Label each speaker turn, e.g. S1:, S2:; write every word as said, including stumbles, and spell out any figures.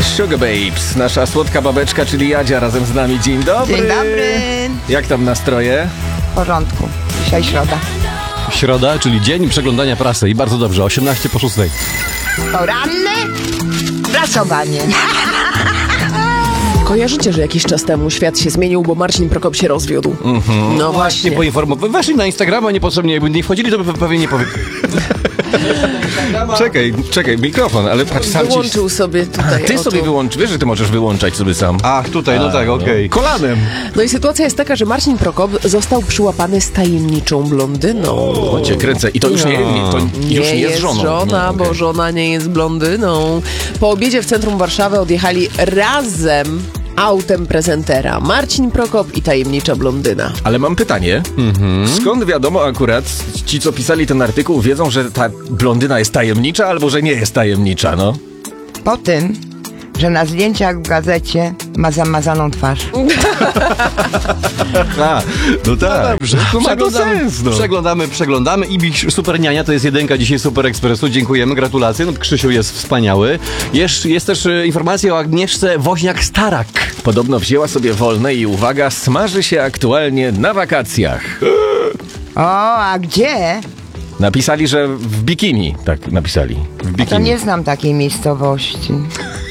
S1: Sugar Babes, nasza słodka babeczka, czyli Jadzia razem z nami. Dzień dobry.
S2: Dzień dobry.
S1: Jak tam nastroje?
S2: W porządku. Dzisiaj środa.
S3: Środa, czyli dzień przeglądania prasy i bardzo dobrze, osiemnaście po szóstej.
S2: Poranne prasowanie.
S4: Kojarzycie, że jakiś czas temu świat się zmienił, bo Marcin Prokop się rozwiódł.
S1: Mm-hmm.
S4: No właśnie.
S3: Poinformować. Weszli na Instagrama niepotrzebnie, jakby nie wchodzili, to by pewnie nie powie...
S1: Czekaj, czekaj, mikrofon, ale patrz, sam ci...
S4: Wyłączył sobie tutaj.
S1: Ty
S4: oto.
S1: sobie wyłączysz, wiesz, że ty możesz wyłączać sobie sam.
S3: Ach, tutaj, no tak, okej. Okay.
S1: Kolanem.
S4: No i sytuacja jest taka, że Marcin Prokop został przyłapany z tajemniczą blondyną.
S1: O, cię kręcę. I to już nie, nie, to już nie,
S4: nie
S1: jest żoną.
S4: żona,
S1: No,
S4: bo
S1: okay.
S4: żona nie jest blondyną. Po obiedzie w centrum Warszawy odjechali razem autem prezentera. Marcin Prokop i tajemnicza blondyna.
S1: Ale mam pytanie. Mhm. Skąd wiadomo akurat, ci co pisali ten artykuł wiedzą, że ta blondyna jest tajemnicza albo że nie jest tajemnicza, no?
S2: Po tym, że na zdjęciach w gazecie ma zamazaną twarz.
S1: A, no tak.
S3: Dobrze,
S1: no ma to
S3: przeglądamy,
S1: sens, no.
S3: przeglądamy, przeglądamy. Ibik Super Niania to jest jedynka dzisiaj Super Ekspresu. Dziękujemy, gratulacje. No, Krzysiu jest wspaniały. Jest, jest też e, informacja o Agnieszce Woźniak-Starak.
S1: Podobno wzięła sobie wolne i uwaga, smaży się aktualnie na wakacjach.
S2: O, a gdzie?
S1: Napisali, że w bikini. Tak, napisali. W
S2: To
S1: bikini.
S2: nie znam takiej miejscowości.